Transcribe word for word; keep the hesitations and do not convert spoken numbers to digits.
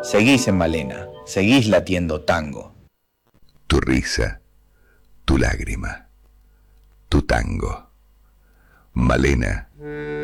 seguís en Malena, seguís latiendo tango. Tu risa, tu lágrima, tu tango. Malena